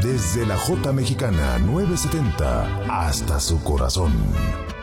Desde la J Mexicana 970 hasta su corazón.